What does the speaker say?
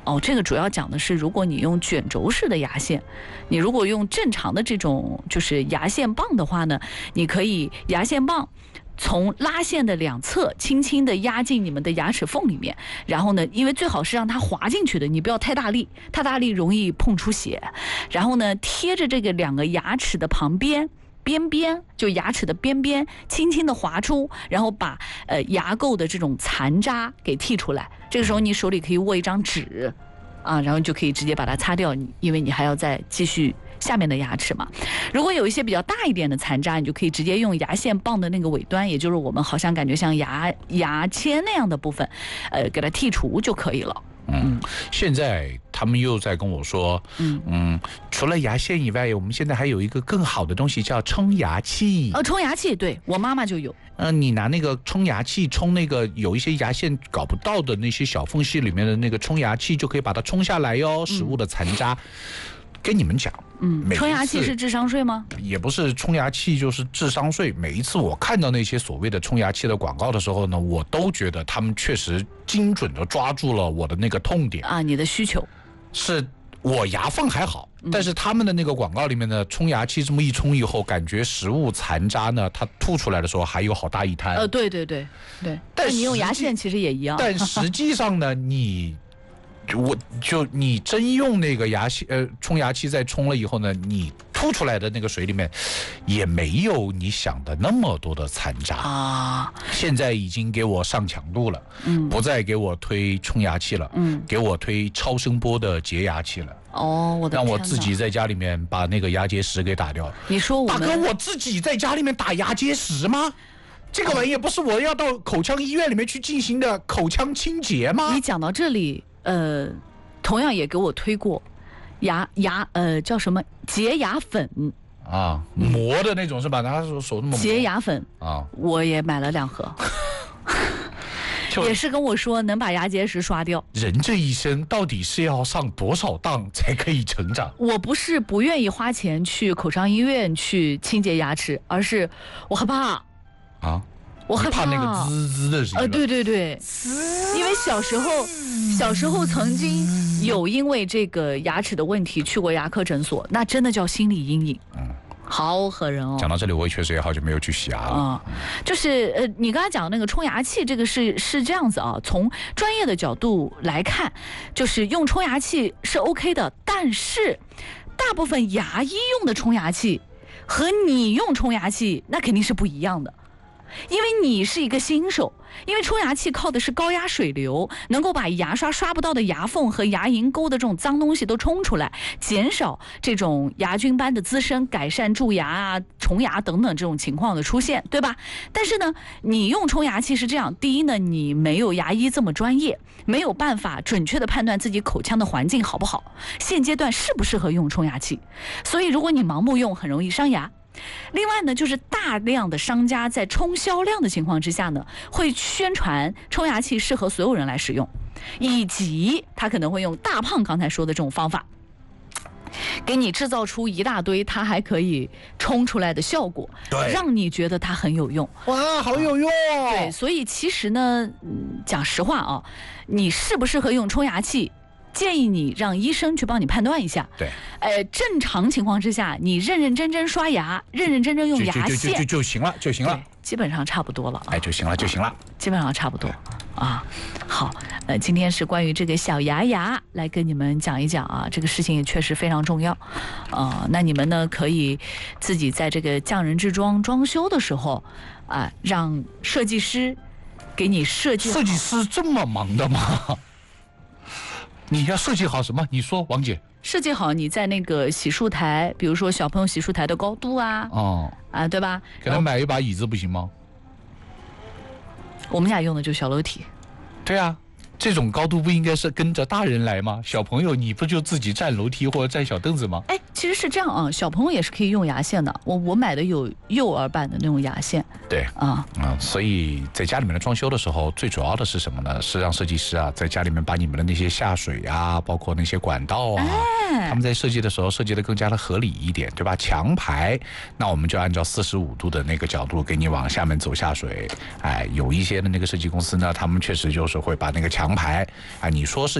这个主要讲的是，如果你用卷轴式的牙线，你如果用正常的这种就是牙线棒的话呢，你可以牙线棒从拉线的两侧轻轻地压进你们的牙齿缝里面，然后呢，因为最好是让它滑进去的，你不要太大力，太大力容易碰出血。然后呢，贴着这个两个牙齿的旁边。边边就牙齿的边边轻轻的划出，然后把牙垢的这种残渣给剔出来。这个时候你手里可以握一张纸啊，然后就可以直接把它擦掉，因为你还要再继续下面的牙齿嘛。如果有一些比较大一点的残渣，你就可以直接用牙线棒的那个尾端，也就是我们好像感觉像牙签那样的部分，给它剔除就可以了。 现在他们又在跟我说，除了牙线以外，我们现在还有一个更好的东西叫冲牙器。 冲牙器，对，我妈妈就有。 你拿那个冲牙器冲那个有一些牙线搞不到的那些小缝隙里面的那个冲牙器，就可以把它冲下来哟，食物的残渣。跟你们讲， 冲牙器是智商税吗？ 也不是冲牙器就是智商税。每一次我看到那些所谓的冲牙器的广告的时候呢，我都觉得他们确实精准的抓住了我的那个痛点啊，你的需求。 是我牙缝还好，但是他们的那个广告里面的冲牙器这么一冲以后，感觉食物残渣呢，它吐出来的时候还有好大一滩。 对。但你用牙线其实也一样。 但实际上呢，你真用那个冲牙器再冲了以后呢，你吐出来的那个水里面也没有你想的那么多的残渣啊。现在已经给我上强度了，不再给我推冲牙器了，给我推超声波的洁牙器了。 我的天哪， 让我自己在家里面把那个牙结石给打掉。 你说大哥，我自己在家里面打牙结石吗？这个玩意不是我要到口腔医院里面去进行的口腔清洁吗？ 你讲到这里，同样也给我推过叫什么洁牙粉啊，磨的那种是吧？拿手那么磨。 洁牙粉啊，我也买了2盒。也是跟我说能把牙结石刷掉。 人这一生到底是要上多少当才可以成长？ 我不是不愿意花钱去口腔医院去清洁牙齿，而是我害怕啊。 我害怕那个滋滋的声音。 对，因为小时候曾经有因为这个牙齿的问题去过牙科诊所，那真的叫心理阴影。好吓人哦！ 讲到这里，我也确实也好久没有去洗牙了。 就是你刚才讲的那个冲牙器，这个是这样子啊。从专业的角度来看，就是用冲牙器是 OK 的，但是大部分牙医用的冲牙器和你用冲牙器那肯定是不一样的。因为你是一个新手，因为冲牙器靠的是高压水流，能够把牙刷刷不到的牙缝和牙龈沟的这种脏东西都冲出来，减少这种牙菌斑的滋生，改善蛀牙啊、虫牙等等这种情况的出现，对吧？但是呢，你用冲牙器是这样，第一呢，你没有牙医这么专业，没有办法准确的判断自己口腔的环境好不好，现阶段适不适合用冲牙器，所以如果你盲目用，很容易伤牙。另外呢，就是大量的商家在冲销量的情况之下呢，会宣传冲牙器适合所有人来使用，以及他可能会用大胖刚才说的这种方法，给你制造出一大堆它还可以冲出来的效果，让你觉得它很有用。 哇，好有用！ 对，所以其实呢，讲实话啊，你适不适合用冲牙器？建议你让医生去帮你判断一下。 对， 正常情况之下，你认认真真刷牙，认认真真用牙线就行了， 基本上差不多了。 就行了， 基本上差不多啊。好，今天是关于这个小牙来跟你们讲一讲啊，这个事情也确实非常重要。那你们呢可以自己在这个匠人之庄装修的时候啊，让设计师给你设计好。 设计师这么忙的吗？你要设计好什么？你说，王姐。 设计好你在那个洗漱台，比如说小朋友洗漱台的高度啊，对吧？ 给他买一把椅子不行吗？ 我们家用的就小楼梯。 对啊，这种高度不应该是跟着大人来吗？小朋友你不就自己站楼梯或者站小凳子吗？ 其实是这样啊，小朋友也是可以用牙线的。我买的有幼儿版的那种牙线。 对所以在家里面的装修的时候，最主要的是什么呢？是让设计师啊，在家里面把你们的那些下水啊，包括那些管道啊，他们在设计的时候设计的更加的合理一点，对吧？墙排，那我们就按照45度的那个角度给你往下面走下水。有一些的那个设计公司呢，他们确实就是会把那个墙排你说是